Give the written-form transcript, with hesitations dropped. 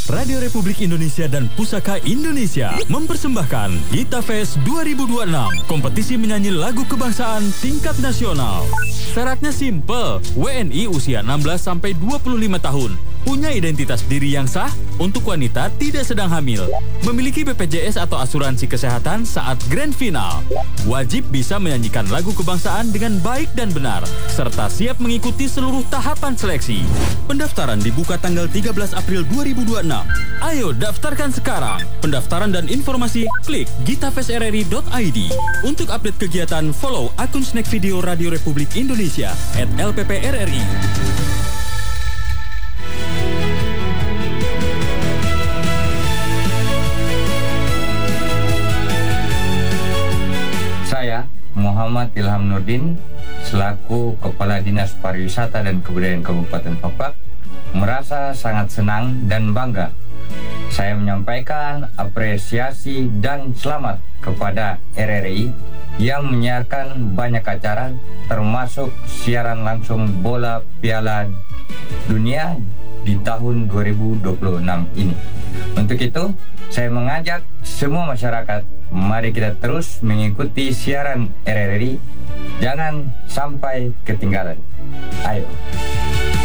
Radio Republik Indonesia dan Pusaka Indonesia mempersembahkan Gita Fest 2026, kompetisi menyanyi lagu kebangsaan tingkat nasional. Syaratnya simple, WNI usia 16-25 tahun, punya identitas diri yang sah, untuk wanita tidak sedang hamil, memiliki BPJS atau asuransi kesehatan saat grand final, wajib bisa menyanyikan lagu kebangsaan dengan baik dan benar, serta siap mengikuti seluruh tahapan seleksi. Pendaftaran dibuka tanggal 13 April 2026. Ayo daftarkan sekarang. Pendaftaran dan informasi klik gitafestrri.id. Untuk update kegiatan, follow akun Snack Video Radio Republik Indonesia @LPPRRI. Saya, Muhammad Ilham Nurdin, selaku Kepala Dinas Pariwisata dan Kebudayaan Kabupaten Fafak, merasa sangat senang dan bangga. Saya menyampaikan apresiasi dan selamat kepada RRI yang menyiarkan banyak acara, termasuk siaran langsung bola Piala Dunia di tahun 2026 ini. Untuk itu, saya mengajak semua masyarakat, mari kita terus mengikuti siaran RRI, jangan sampai ketinggalan. Ayo.